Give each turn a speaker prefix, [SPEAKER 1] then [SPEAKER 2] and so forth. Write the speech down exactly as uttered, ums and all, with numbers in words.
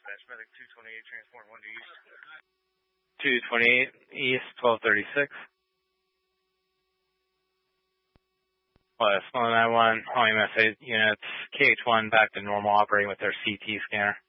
[SPEAKER 1] Medic two twenty-eight, transport one to East.
[SPEAKER 2] two twenty-eight East, twelve thirty-six. West one nine one, all U S A units, K H one back to normal operating with their C T scanner.